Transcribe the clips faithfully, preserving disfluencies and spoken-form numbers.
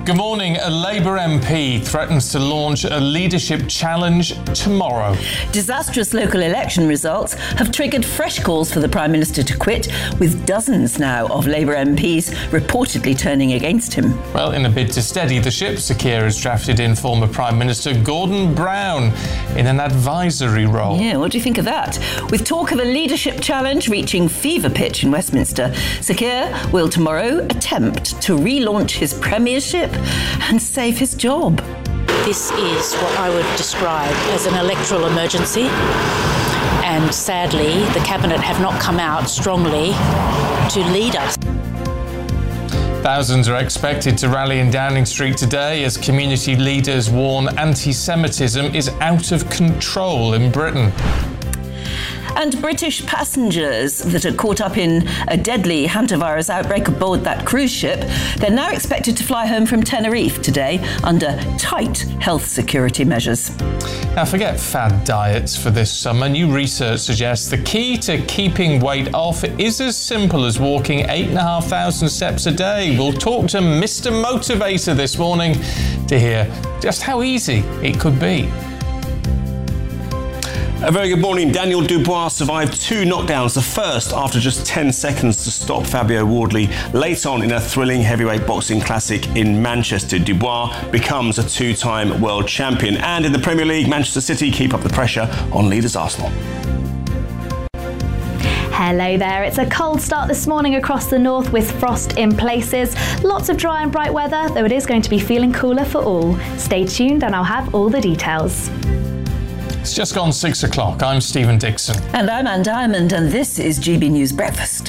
Good morning. A Labour M P threatens to launch a leadership challenge tomorrow. Disastrous local election results have triggered fresh calls for the Prime Minister to quit, with dozens now of Labour M Ps reportedly turning against him. Well, in a bid to steady the ship, Sir Keir has drafted in former Prime Minister Gordon Brown in an advisory role. Yeah, what do you think of that? With talk of a leadership challenge reaching fever pitch in Westminster, Sir Keir will tomorrow attempt to relaunch his premiership and save his job. This is what I would describe as an electoral emergency, and sadly the Cabinet have not come out strongly to lead us. Thousands are expected to rally in Downing Street today as community leaders warn anti-Semitism is out of control in Britain. And British passengers that are caught up in a deadly hantavirus outbreak aboard that cruise ship, they're now expected to fly home from Tenerife today under tight health security measures. Now, forget fad diets for this summer. New research suggests the key to keeping weight off is as simple as walking eight and a half thousand steps a day. We'll talk to Mister Motivator this morning to hear just how easy it could be. A very good morning. Daniel Dubois survived two knockdowns, the first after just ten seconds to stop Fabio Wardley. Late on in a thrilling heavyweight boxing classic in Manchester, Dubois becomes a two-time world champion. And in the Premier League, Manchester City keep up the pressure on leaders Arsenal. Hello there. It's a cold start this morning across the north with frost in places. Lots of dry and bright weather, though it is going to be feeling cooler for all. Stay tuned and I'll have all the details. It's just gone six o'clock. I'm Stephen Dixon. And I'm Anne Diamond, and this is G B News Breakfast.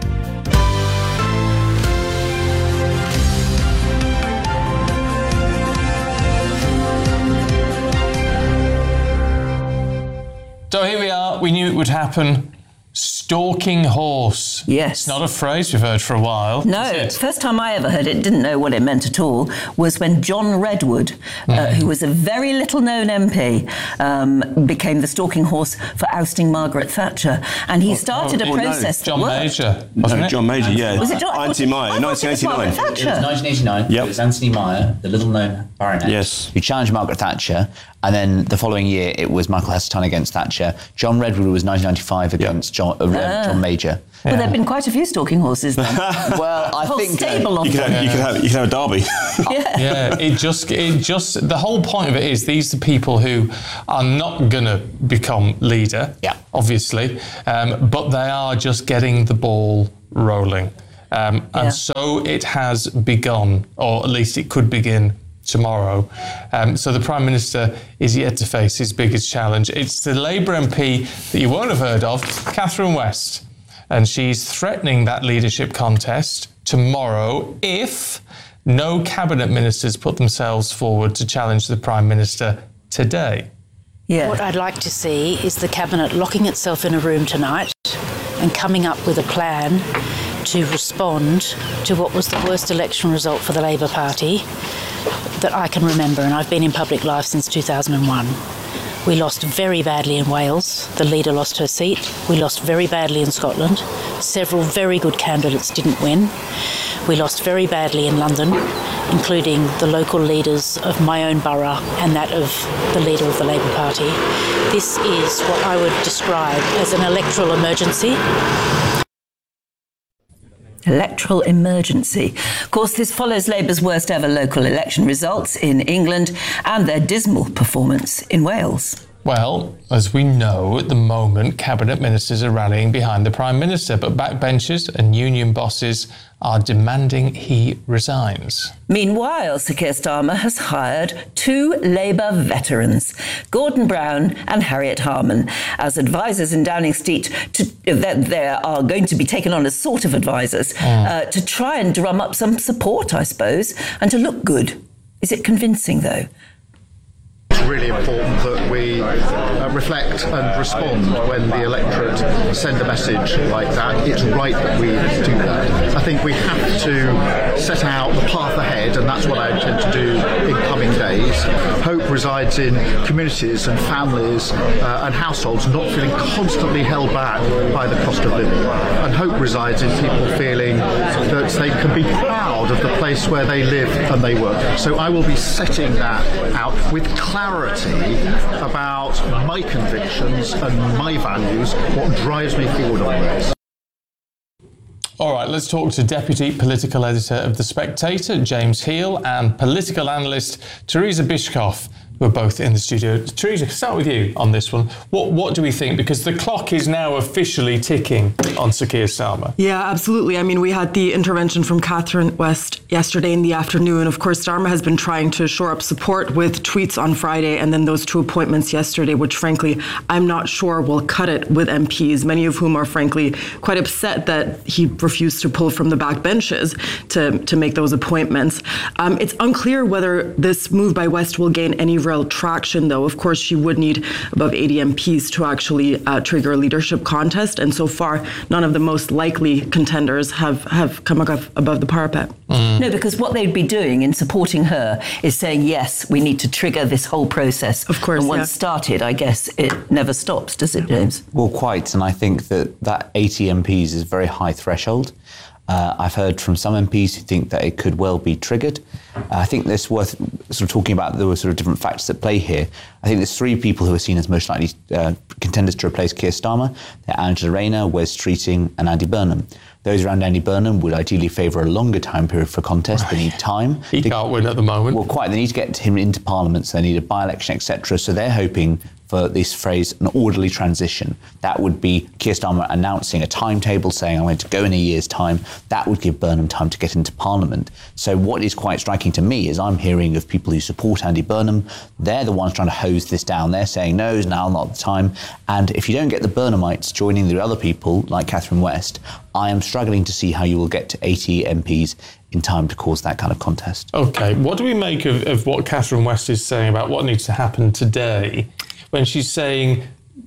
So here we are. We knew it would happen. Stalking horse. Yes. It's not a phrase we've heard for a while. No, first time I ever heard it, didn't know what it meant at all, was when John Redwood, mm. uh, who was a very little-known M P, um, became the stalking horse for ousting Margaret Thatcher. And he started oh, oh, a process no. John that Major, wasn't no, it? John Major, yeah. Was it John? Auntie Meyer, nineteen eighty-nine. It was, it was nineteen eighty-nine. Yep. It was Anthony Meyer, the little-known baronet, yes, who challenged Margaret Thatcher. And then the following year, it was Michael Heseltine against Thatcher. John Redwood was nineteen ninety-five against yep. John, uh, ah. John Major. Well, yeah. there have been quite a few stalking horses then. Well, I think stable uh, of you, could have, you, could have, you could have a derby. yeah. yeah, it just, it just, the whole point of it is these are people who are not going to become leader, yeah. obviously, um, but they are just getting the ball rolling. Um, and yeah. so it has begun, or at least it could begin tomorrow. Um, so the Prime Minister is yet to face his biggest challenge. It's the Labour M P that you won't have heard of, Catherine West. And she's threatening that leadership contest tomorrow if no cabinet ministers put themselves forward to challenge the Prime Minister today. Yeah. What I'd like to see is the Cabinet locking itself in a room tonight and coming up with a plan to respond to what was the worst election result for the Labour Party that I can remember, and I've been in public life since two thousand one. We lost very badly in Wales. The leader lost her seat. We lost very badly in Scotland. Several very good candidates didn't win. We lost very badly in London, including the local leaders of my own borough and that of the leader of the Labour Party. This is what I would describe as an electoral emergency. Electoral emergency. Of course, this follows Labour's worst ever local election results in England and their dismal performance in Wales. Well, as we know, at the moment, cabinet ministers are rallying behind the Prime Minister, but backbenchers and union bosses are demanding he resigns. Meanwhile, Sir Keir Starmer has hired two Labour veterans, Gordon Brown and Harriet Harman, as advisors in Downing Street. To, that they are going to be taken on as sort of advisors mm. uh, to try and drum up some support, I suppose, and to look good. Is it convincing, though? It's really important that we uh, reflect and respond when the electorate send a message like that. It's right that we do that. I think we have to set out the path ahead, and that's what I intend to do in coming coming days. Hope resides in communities and families uh, and households not feeling constantly held back by the cost of living. And hope resides in people feeling that they can be proud of the place where they live and they work. So I will be setting that out with clarity about my convictions and my values, what drives me forward on this. All right, let's talk to Deputy Political Editor of The Spectator, James Heal, and political analyst Teresa Bishkoff, who are both in the studio. Teresa, start with you on this one. What what do we think? Because the clock is now officially ticking on Sir Keir Starmer. Yeah, absolutely. I mean, we had the intervention from Catherine West yesterday in the afternoon. Of course, Starmer has been trying to shore up support with tweets on Friday and then those two appointments yesterday, which frankly, I'm not sure will cut it with M Ps, many of whom are frankly quite upset that he refused to pull from the backbenches to, to make those appointments. Um, it's unclear whether this move by West will gain any real traction, though. Of course, she would need above eighty M Ps to actually uh, trigger a leadership contest, and so far, none of the most likely contenders have, have come above the parapet. Mm. No, because what they'd be doing in supporting her is saying, yes, we need to trigger this whole process. Of course, and once yeah. started, I guess it never stops, does it, James? Well, quite, and I think that that eighty M Ps is a very high threshold. Uh, I've heard from some M Ps who think that it could well be triggered. Uh, I think it's worth sort of talking about the sort of different factors at play here. I think there's three people who are seen as most likely uh, contenders to replace Keir Starmer. They're Angela Rayner, Wes Streeting and Andy Burnham. Those around Andy Burnham would ideally favour a longer time period for contest. Right. They need time. He to, can't win at the moment. Well, quite. They need to get him into Parliament, so they need a by-election, et cetera. So they're hoping for this phrase, an orderly transition. That would be Keir Starmer announcing a timetable saying, I'm going to go in a year's time. That would give Burnham time to get into Parliament. So what is quite striking to me is I'm hearing of people who support Andy Burnham. They're the ones trying to hose this down. They're saying, no, it's now not the time. And if you don't get the Burnhamites joining the other people, like Catherine West, I am struggling to see how you will get to eighty M Ps in time to cause that kind of contest. OK, what do we make of, of what Catherine West is saying about what needs to happen today, when she's saying,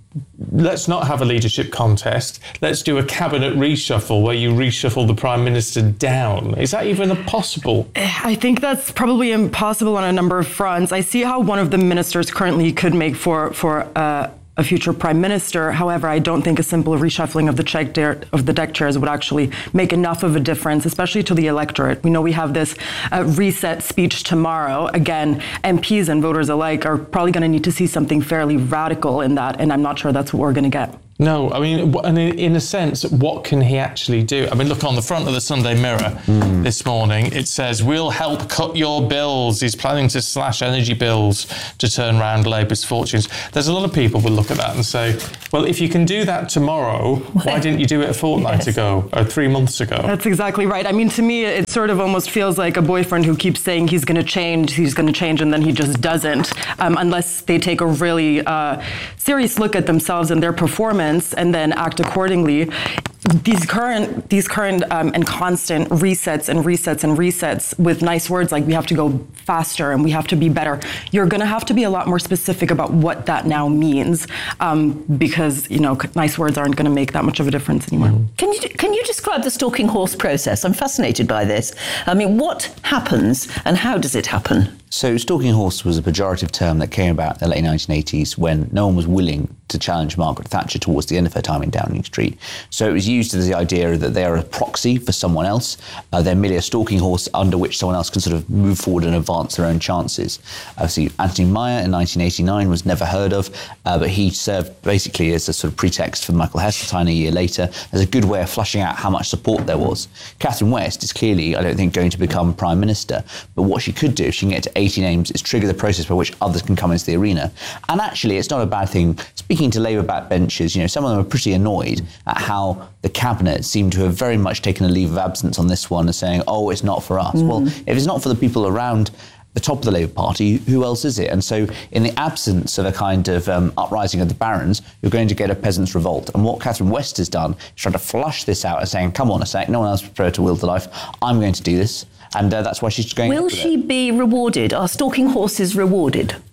let's not have a leadership contest, let's do a cabinet reshuffle where you reshuffle the Prime Minister down? Is that even possible? I think that's probably impossible on a number of fronts. I see how one of the ministers currently could make for, for uh, a future Prime Minister. However, I don't think a simple reshuffling of the, check de- of the deck chairs would actually make enough of a difference, especially to the electorate. We know we have this uh, reset speech tomorrow. Again, M Ps and voters alike are probably going to need to see something fairly radical in that, and I'm not sure that's what we're going to get. No, I mean, and in a sense, what can he actually do? I mean, look, on the front of the Sunday Mirror mm. this morning, it says, we'll help cut your bills. He's planning to slash energy bills to turn around Labour's fortunes. There's a lot of people who look at that and say, well, if you can do that tomorrow, why didn't you do it a fortnight yes. ago or three months ago? That's exactly right. I mean, to me, it sort of almost feels like a boyfriend who keeps saying he's going to change, he's going to change, and then he just doesn't, um, unless they take a really uh, serious look at themselves and their performance and then act accordingly. These current, these current um, and constant resets and resets and resets with nice words like we have to go faster and we have to be better. You're going to have to be a lot more specific about what that now means, um, because you know nice words aren't going to make that much of a difference anymore. Mm. Can you can you describe the stalking horse process? I'm fascinated by this. I mean, what happens and how does it happen? So stalking horse was a pejorative term that came about in the late nineteen eighties when no one was willing to challenge Margaret Thatcher towards the end of her time in Downing Street. So it was used as the idea that they are a proxy for someone else. Uh, they're merely a stalking horse under which someone else can sort of move forward and advance their own chances. Obviously, Anthony Meyer in nineteen eighty-nine was never heard of, uh, but he served basically as a sort of pretext for Michael Heseltine a year later as a good way of flushing out how much support there was. Catherine West is clearly, I don't think, going to become Prime Minister, but what she could do if she can get to eighty names is trigger the process by which others can come into the arena. And actually, it's not a bad thing. Speaking to Labour backbenchers, you know, some of them are pretty annoyed at how the cabinet seemed to have very much taken a leave of absence on this one and saying, oh, it's not for us. Mm. Well, if it's not for the people around the top of the Labour Party, who else is it? And so in the absence of a kind of um, uprising of the barons, you're going to get a peasants' revolt. And what Catherine West has done is try to flush this out and saying, come on a sec, no one else is prepared to wield the life. I'm going to do this. And uh, that's why she's going. Will she be rewarded? Are stalking horses rewarded?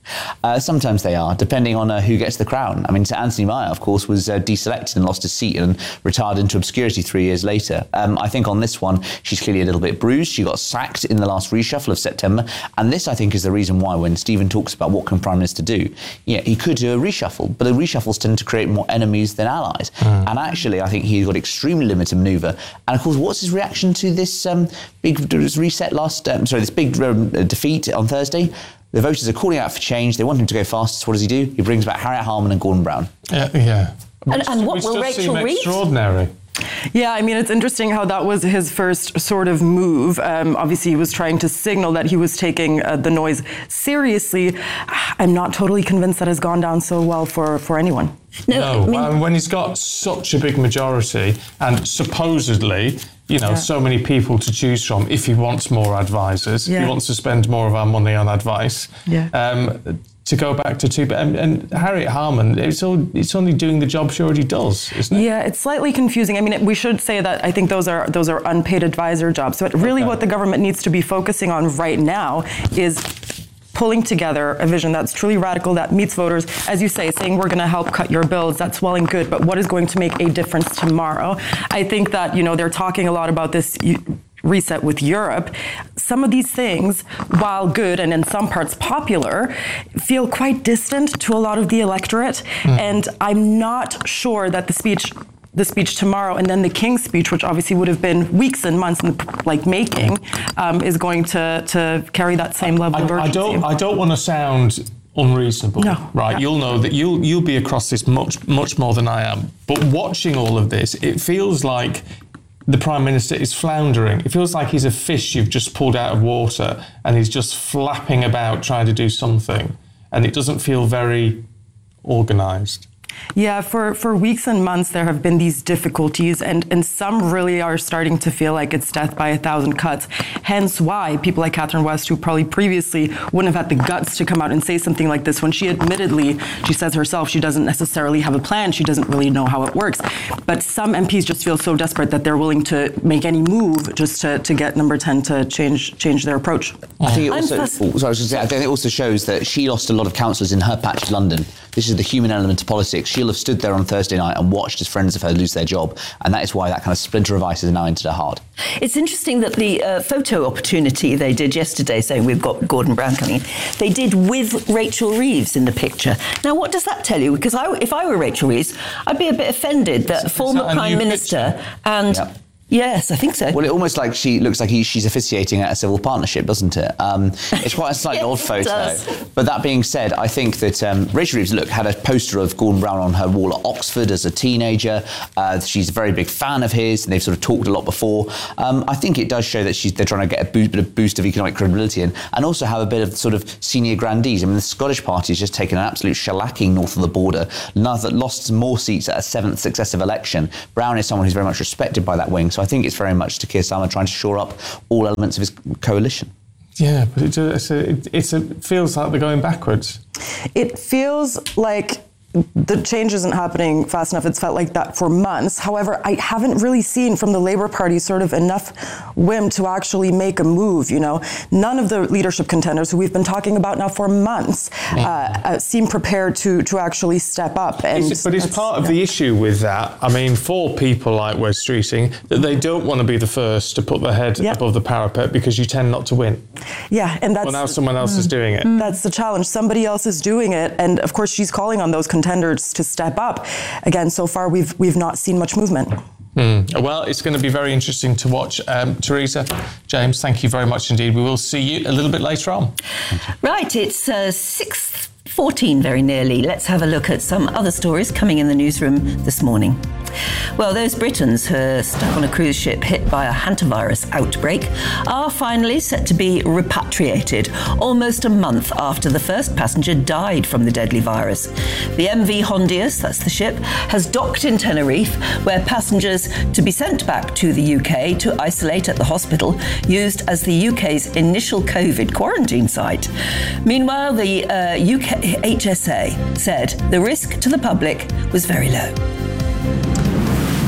Uh, sometimes they are, depending on uh, who gets the crown. I mean, Sir Anthony Meyer, of course, was uh, deselected and lost his seat and retired into obscurity three years later. Um, I think on this one, she's clearly a little bit bruised. She got sacked in the last reshuffle of September. And this, I think, is the reason why when Stephen talks about what can Prime Minister do, yeah, he could do a reshuffle, but the reshuffles tend to create more enemies than allies. Mm. And actually, I think he's got extremely limited manoeuvre. And of course, what's his reaction to this um, big reset last, um, sorry, this big um, defeat on Thursday? The voters are calling out for change. They want him to go fast. What does he do? He brings back Harriet Harman and Gordon Brown. Yeah, yeah. And, and what will Rachel Reeves? Extraordinary. Yeah, I mean, it's interesting how that was his first sort of move. Um, obviously, he was trying to signal that he was taking uh, the noise seriously. I'm not totally convinced that has gone down so well for, for anyone. No, no. I mean, um, when he's got such a big majority and supposedly, you know, yeah. so many people to choose from, if he wants more advisors, yeah. he wants to spend more of our money on advice. Yeah. Um, to go back to two, and, and Harriet Harman, it's all, it's only doing the job she already does, isn't it? Yeah, it's slightly confusing. I mean, it, we should say that I think those are those are unpaid advisor jobs. But really, okay. what the government needs to be focusing on right now is pulling together a vision that's truly radical, that meets voters. As you say, saying we're going to help cut your bills, that's well and good, but what is going to make a difference tomorrow? I think that, you know, they're talking a lot about this reset with Europe. Some of these things, while good and in some parts popular, feel quite distant to a lot of the electorate. Mm. And I'm not sure that the speech the speech tomorrow and then the King's speech, which obviously would have been weeks and months in the, like making, um, is going to, to carry that same level I, of urgency. I don't, I don't want to sound unreasonable, no, right? Yeah. You'll know that you'll you'll be across this much much more than I am. But watching all of this, it feels like the Prime Minister is floundering. It feels like he's a fish you've just pulled out of water and he's just flapping about trying to do something. And it doesn't feel very organised. Yeah, for, for weeks and months there have been these difficulties, and, and some really are starting to feel like it's death by a thousand cuts. Hence why people like Catherine West, who probably previously wouldn't have had the guts to come out and say something like this, when she admittedly, she says herself, she doesn't necessarily have a plan, she doesn't really know how it works. But some M Ps just feel so desperate that they're willing to make any move just to, to get Number ten to change change their approach. I think it also, oh, sorry, I was going to say, I think it also shows that she lost a lot of councillors in her patch of London. This is the human element to politics. She'll have stood there on Thursday night and watched as friends of her lose their job, and that is why that kind of splinter of ice is now into her heart. It's interesting that the uh, photo opportunity they did yesterday, saying we've got Gordon Brown coming in, they did with Rachel Reeves in the picture. Now, what does that tell you? Because I, if I were Rachel Reeves, I'd be a bit offended that is former that Prime Minister picture? and... Yep. Yes, I think so. Well, it almost like she looks like he, she's officiating at a civil partnership, doesn't it? Um, it's quite a slightly yes, odd photo. does. But that being said, I think that um, Rachel Reeves, look, had a poster of Gordon Brown on her wall at Oxford as a teenager. Uh, she's a very big fan of his, and they've sort of talked a lot before. Um, I think it does show that she's, they're trying to get a boost, bit of boost of economic credibility in, and also have a bit of sort of senior grandees. I mean, the Scottish Party has just taken an absolute shellacking north of the border, lost more seats at a seventh successive election. Brown is someone who's very much respected by that wing, so I think it's very much to Keir Starmer trying to shore up all elements of his coalition. Yeah, but it, it's a, it, it's a, it feels like they're going backwards. It feels like the change isn't happening fast enough. It's felt like that for months. However, I haven't really seen from the Labour Party sort of enough whim to actually make a move, you know. None of the leadership contenders who we've been talking about now for months uh, uh, seem prepared to to actually step up. And it's, but it's part of yeah. the issue with that. I mean, for people like Wes Streeting, that they don't want to be the first to put their head yeah. above the parapet because you tend not to win. Yeah, and that's... Well, now someone else mm, is doing it. That's the challenge. Somebody else is doing it, and of course she's calling on those contenders to step up. Again, so far we've we've not seen much movement. Mm. Well, it's going to be very interesting to watch. Um, Teresa, James, thank you very much indeed. We will see you a little bit later on. Right, it's uh, six fourteen very nearly. Let's have a look at some other stories coming in the newsroom this morning. Well, those Britons who are stuck on a cruise ship hit by a hantavirus outbreak are finally set to be repatriated almost a month after the first passenger died from the deadly virus. The M V Hondius, that's the ship, has docked in Tenerife, where passengers to be sent back to the U K to isolate at the hospital used as the U K's initial COVID quarantine site. Meanwhile, the uh, U K H S A said the risk to the public was very low.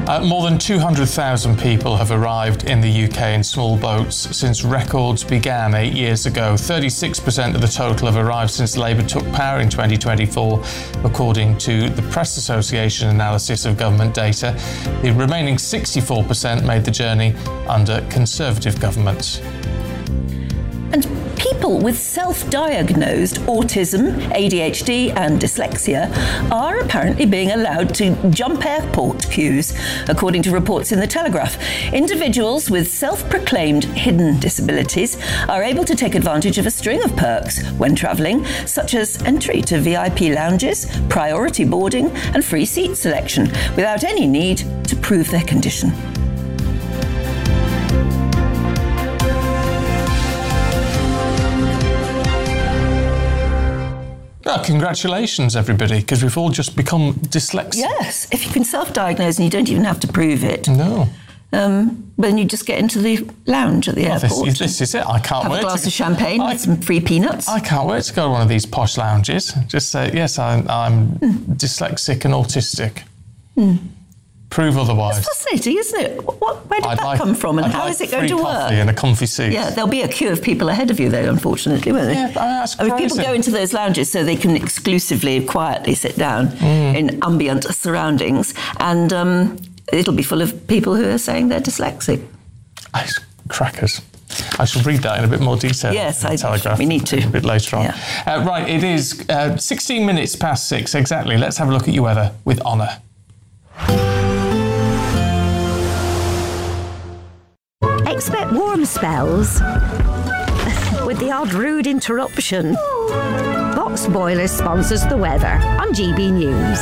Uh, more than two hundred thousand people have arrived in the U K in small boats since records began eight years ago. thirty-six percent of the total have arrived since Labour took power in twenty twenty-four, according to the Press Association analysis of government data. The remaining sixty-four percent made the journey under Conservative governments. And people with self-diagnosed autism, A D H D and dyslexia are apparently being allowed to jump airport queues, according to reports in The Telegraph. Individuals with self-proclaimed hidden disabilities are able to take advantage of a string of perks when travelling, such as entry to V I P lounges, priority boarding and free seat selection, without any need to prove their condition. Well, congratulations, everybody, because we've all just become dyslexic. Yes, if you can self-diagnose and you don't even have to prove it. No. Um, then you just get into the lounge at the well, airport. This, this is it. I can't have wait. Have a glass to, of champagne I, with some free peanuts. I can't wait to go to one of these posh lounges. Just say, yes, I'm, I'm mm. dyslexic and autistic. Mm. Prove otherwise. It's fascinating, isn't it? What, where did I'd that like, come from and I'd how like is it going to free work? Coffee and a comfy seat. Yeah, there'll be a queue of people ahead of you, though, unfortunately, won't there? Yeah, that's I mean, crazy. people go into those lounges so they can exclusively, quietly sit down mm. in ambient surroundings, and um, it'll be full of people who are saying they're dyslexic. It's crackers. I shall read that in a bit more detail. Yes, I Telegraph we need to. A bit later on. Yeah. Uh, right, it is uh, sixteen minutes past six exactly. Let's have a look at your weather with Honor. Expect warm spells with the odd rude interruption. Box Boilers sponsors the weather on G B News.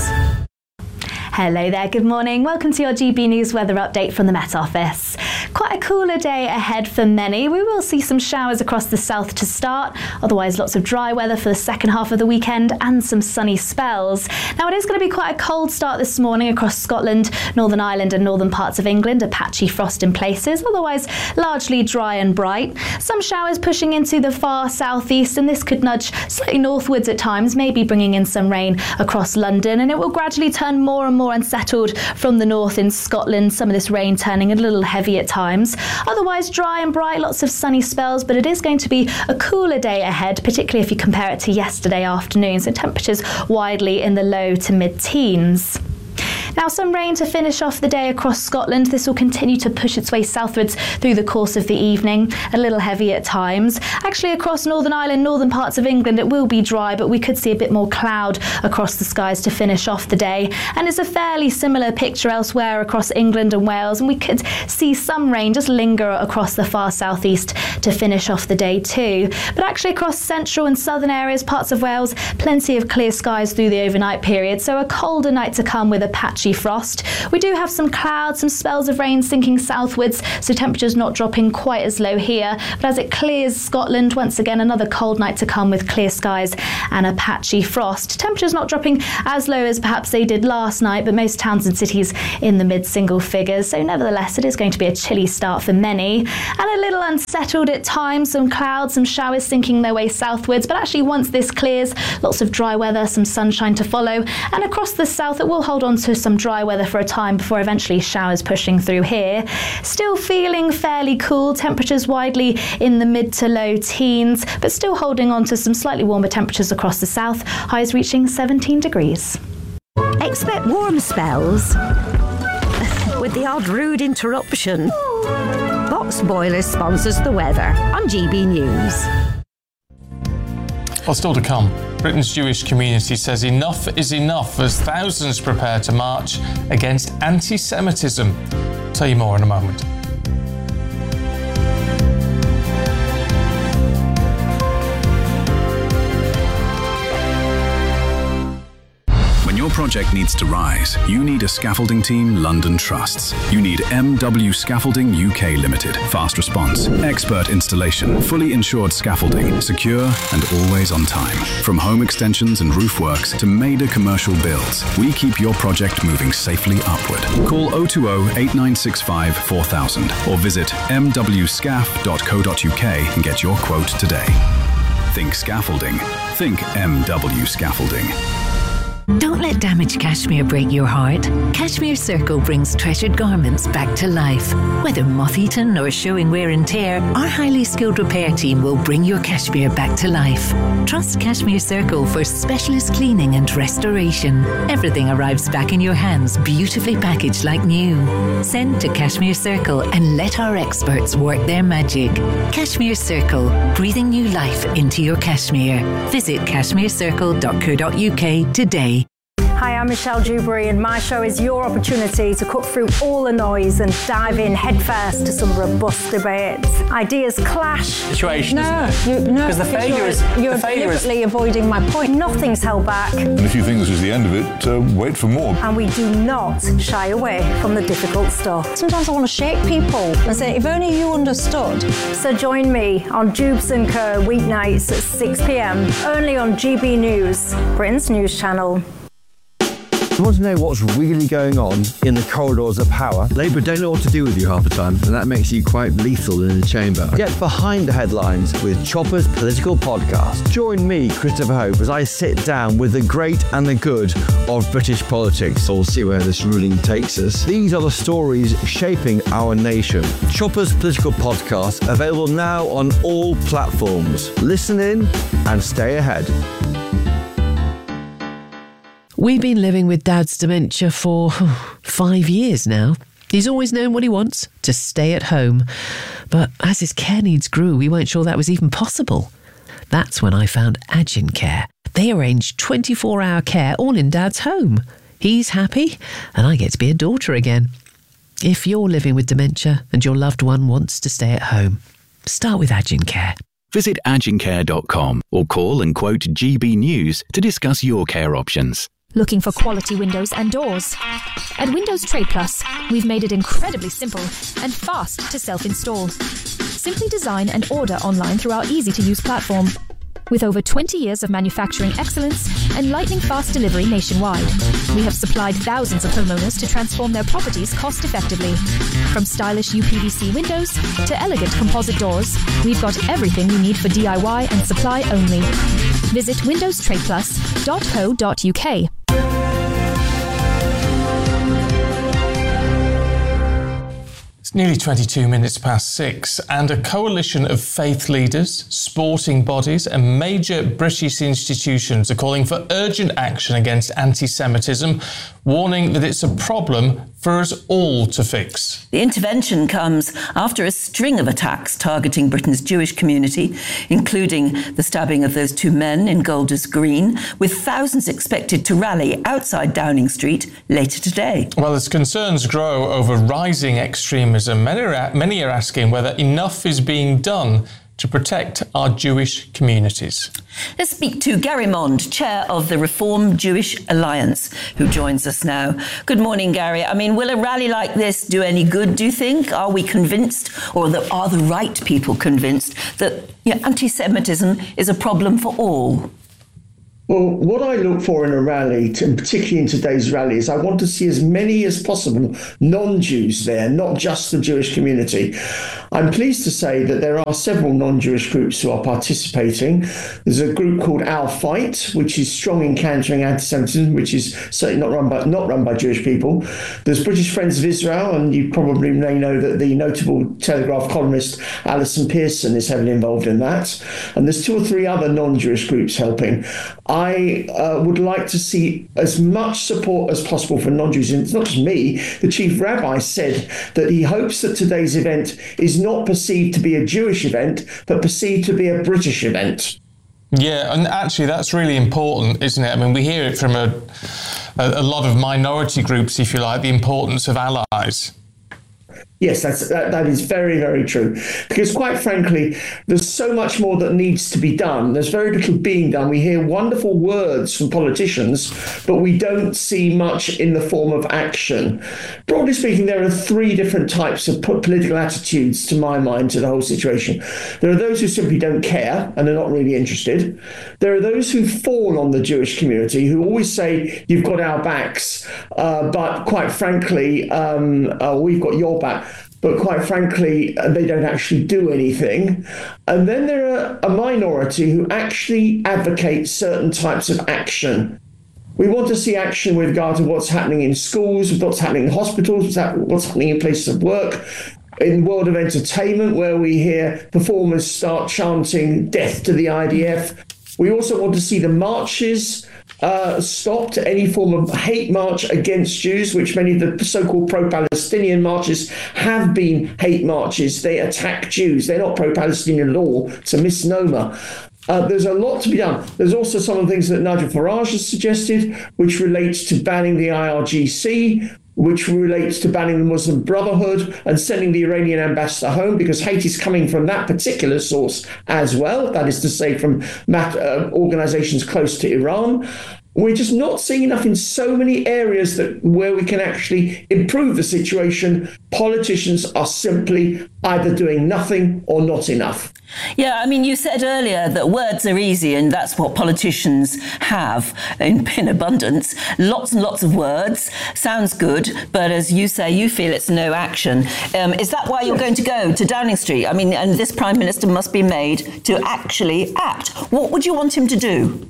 Hello there, good morning. Welcome to your G B News weather update from the Met Office. Quite a cooler day ahead for many. We will see some showers across the south to start, otherwise lots of dry weather for the second half of the weekend and some sunny spells. Now it is going to be quite a cold start this morning across Scotland, Northern Ireland and northern parts of England, a patchy frost in places, otherwise largely dry and bright. Some showers pushing into the far southeast, and this could nudge slightly northwards at times, maybe bringing in some rain across London, and it will gradually turn more and more more unsettled from the north in Scotland, some of this rain turning a little heavy at times. Otherwise dry and bright, lots of sunny spells, but it is going to be a cooler day ahead, particularly if you compare it to yesterday afternoon, so temperatures widely in the low to mid-teens. Now some rain to finish off the day across Scotland. This will continue to push its way southwards through the course of the evening, a little heavy at times. Actually across Northern Ireland, northern parts of England, it will be dry, but we could see a bit more cloud across the skies to finish off the day. And it's a fairly similar picture elsewhere across England and Wales, and we could see some rain just linger across the far southeast to finish off the day too. But actually across central and southern areas, parts of Wales, plenty of clear skies through the overnight period, so a colder night to come with a patchy frost. We do have some clouds, some spells of rain sinking southwards, so temperatures not dropping quite as low here. But as it clears Scotland, once again another cold night to come with clear skies and a patchy frost. Temperatures not dropping as low as perhaps they did last night, but most towns and cities in the mid-single figures. So nevertheless, it is going to be a chilly start for many, and a little unsettled at times. Some clouds, some showers sinking their way southwards, but actually once this clears, lots of dry weather, some sunshine to follow, and across the south it will hold on to some dry weather for a time before eventually showers pushing through here. Still feeling fairly cool, temperatures widely in the mid to low teens, but still holding on to some slightly warmer temperatures across the south, highs reaching seventeen degrees. Expect warm spells with the odd rude interruption. Box Boilers sponsors the weather on G B News. Well, still to come. Britain's Jewish community says enough is enough as thousands prepare to march against anti-Semitism. I'll tell you more in a moment. When your project needs to rise, you need a scaffolding team London trusts. You need M W Scaffolding U K Limited. Fast response, expert installation, fully insured scaffolding, secure and always on time. From home extensions and roof works to major commercial builds, we keep your project moving safely upward. Call oh two oh, eight nine six five, four thousand or visit m w scaff dot co dot u k and get your quote today. Think scaffolding. Think M W Scaffolding. Don't let damaged cashmere break your heart. Cashmere Circle brings treasured garments back to life. Whether moth-eaten or showing wear and tear, our highly skilled repair team will bring your cashmere back to life. Trust Cashmere Circle for specialist cleaning and restoration. Everything arrives back in your hands, beautifully packaged like new. Send to Cashmere Circle and let our experts work their magic. Cashmere Circle, breathing new life into your cashmere. Visit cashmere circle dot co dot uk today. Hi, I'm Michelle Dewberry, and my show is your opportunity to cut through all the noise and dive in headfirst to some robust debates. Ideas clash. Situation, no, isn't it? You, no, because the failure you're, is you're the failure deliberately is... avoiding my point. Nothing's held back. And if you think this is the end of it, uh, wait for more. And we do not shy away from the difficult stuff. Sometimes I want to shake people and say, if only you understood. So join me on Dubes and Co weeknights at six p m only on G B News, Britain's news channel. You want to know what's really going on in the corridors of power? Labour don't know what to do with you half the time, and that makes you quite lethal in the chamber. Get behind the headlines with Chopper's Political Podcast. Join me, Christopher Hope, as I sit down with the great and the good of British politics. We'll see where this ruling takes us. These are the stories shaping our nation. Chopper's Political Podcast, available now on all platforms. Listen in and stay ahead. We've been living with Dad's dementia for five years now. He's always known what he wants, to stay at home. But as his care needs grew, we weren't sure that was even possible. That's when I found Agin Care. They arrange twenty-four hour care all in Dad's home. He's happy, and I get to be a daughter again. If you're living with dementia and your loved one wants to stay at home, start with Agin Care. Visit agin care dot com or call and quote G B News to discuss your care options. Looking for quality windows and doors? At Windows Trade Plus, we've made it incredibly simple and fast to self-install. Simply design and order online through our easy-to-use platform. With over twenty years of manufacturing excellence and lightning-fast delivery nationwide, we have supplied thousands of homeowners to transform their properties cost-effectively. From stylish U P V C windows to elegant composite doors, we've got everything you need for D I Y and supply only. Visit windows trade plus dot co dot uk. It's nearly twenty-two minutes past six, and a coalition of faith leaders, sporting bodies and major British institutions are calling for urgent action against anti-Semitism, warning that it's a problem for us all to fix. The intervention comes after a string of attacks targeting Britain's Jewish community, including the stabbing of those two men in Golders Green, with thousands expected to rally outside Downing Street later today. Well, as concerns grow over rising extremism, many are, many are asking whether enough is being done to protect our Jewish communities. Let's speak to Gary Mond, chair of the Reform Jewish Alliance, who joins us now. Good morning, Gary. I mean, will a rally like this do any good, do you think? Are we convinced, or are the right people convinced, that you know, anti-Semitism is a problem for all? Well, what I look for in a rally, and particularly in today's rally, is I want to see as many as possible non-Jews there, not just the Jewish community. I'm pleased to say that there are several non-Jewish groups who are participating. There's a group called Our Fight, which is strong in countering anti-Semitism, which is certainly not run by not run by Jewish people. There's British Friends of Israel, and you probably may know that the notable Telegraph columnist Alison Pearson is heavily involved in that. And there's two or three other non-Jewish groups helping. I uh, would like to see as much support as possible for non-Jews. And it's not just me. The chief rabbi said that he hopes that today's event is not perceived to be a Jewish event, but perceived to be a British event. Yeah, and actually that's really important, isn't it? I mean, we hear it from a, a, a lot of minority groups, if you like, the importance of allies. Yes, that's, that, that is very, very true. Because quite frankly, there's so much more that needs to be done. There's very little being done. We hear wonderful words from politicians, but we don't see much in the form of action. Broadly speaking, there are three different types of political attitudes, to my mind, to the whole situation. There are those who simply don't care and are not really interested. There are those who fall on the Jewish community, who always say, you've got our backs, uh, but quite frankly, um, uh, we've got your back. But quite frankly, they don't actually do anything. And then there are a minority who actually advocate certain types of action. We want to see action with regard to what's happening in schools, what's happening in hospitals, what's, hap- what's happening in places of work, in the world of entertainment, where we hear performers start chanting death to the I D F. We also want to see the marches uh, stopped, any form of hate march against Jews, which many of the so-called pro-Palestinian marches have been hate marches. They attack Jews. They're not pro-Palestinian law. It's a misnomer. Uh, there's a lot to be done. There's also some of the things that Nigel Farage has suggested, which relates to banning the I R G C, which relates to banning the Muslim Brotherhood and sending the Iranian ambassador home, because hate is coming from that particular source as well. That is to say, from uh, organizations close to Iran. We're just not seeing enough in so many areas that where we can actually improve the situation. Politicians are simply either doing nothing or not enough. Yeah, I mean, you said earlier that words are easy, and that's what politicians have in, in abundance. Lots and lots of words. Sounds good, but as you say, you feel it's no action. Um, is that why you're going to go to Downing Street? I mean, and this Prime Minister must be made to actually act. What would you want him to do?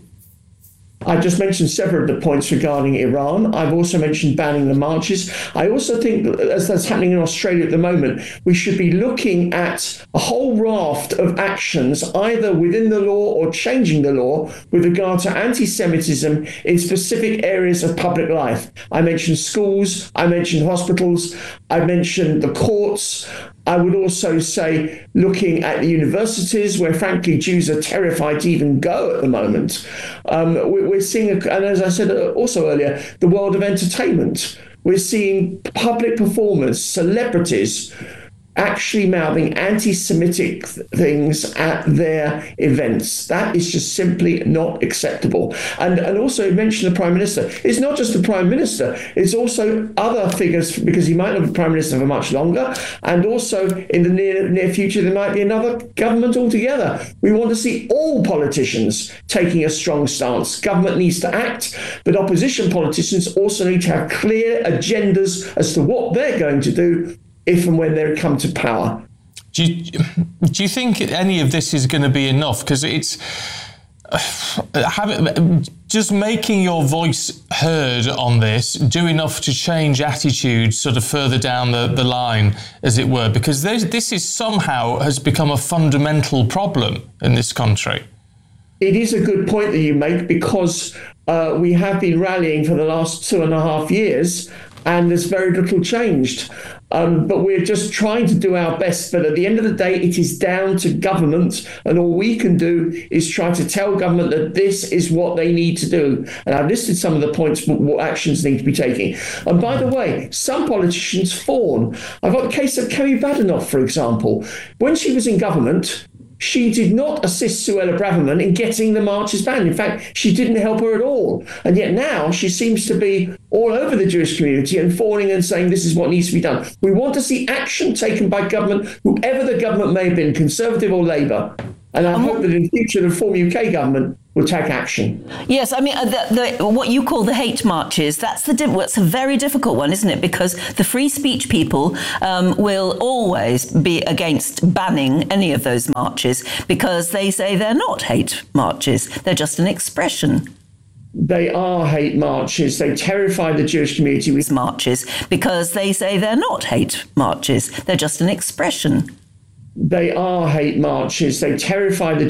I just mentioned several of the points regarding Iran. I've also mentioned banning the marches. I also think, as that's happening in Australia at the moment, we should be looking at a whole raft of actions, either within the law or changing the law, with regard to anti-Semitism in specific areas of public life. I mentioned schools, I mentioned hospitals, I mentioned the courts. I would also say looking at the universities, where frankly Jews are terrified to even go at the moment. Um, we're seeing, a, and as I said also earlier, the world of entertainment. We're seeing public performers, celebrities, actually mouthing anti-Semitic th- things at their events. That is just simply not acceptable. And and also you mentioned the Prime Minister. It's not just the Prime Minister, it's also other figures, because he might not be Prime Minister for much longer, and also in the near near future there might be another government altogether. We want to see all politicians taking a strong stance. Government needs to act, but opposition politicians also need to have clear agendas as to what they're going to do if and when they come to power. Do you, do you think any of this is going to be enough? Because it's uh, have, just making your voice heard on this do enough to change attitudes sort of further down the, the line, as it were? Because this is somehow has become a fundamental problem in this country. It is a good point that you make, because uh, we have been rallying for the last two and a half years and there's very little changed. Um, but we're just trying to do our best. But at the end of the day, it is down to government. And all we can do is try to tell government that this is what they need to do. And I've listed some of the points, what actions need to be taken. And by the way, some politicians fawn. I've got the case of Kemi Badenoch, for example. When she was in government, she did not assist Suella Braverman in getting the marches banned. In fact, she didn't help her at all. And yet now she seems to be all over the Jewish community and fawning and saying this is what needs to be done. We want to see action taken by government, whoever the government may have been, Conservative or Labour. And I hope that in future the Reform U K government will take action. Yes, I mean, the, the, what you call the hate marches, that's the that's a very difficult one, isn't it? Because the free speech people um, will always be against banning any of those marches, because they say they're not hate marches. They're just an expression. They are hate marches. They terrify the Jewish community with marches, because they say they're not hate marches. They're just an expression. They are hate marches. They terrify the